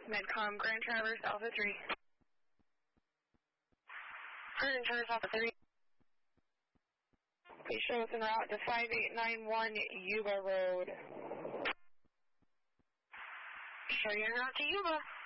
Medcom, Grand Traverse, Alpha 3. Grand Traverse, Alpha 3. Please show us en route to 5891 Yuba Road. Show you en route to Yuba.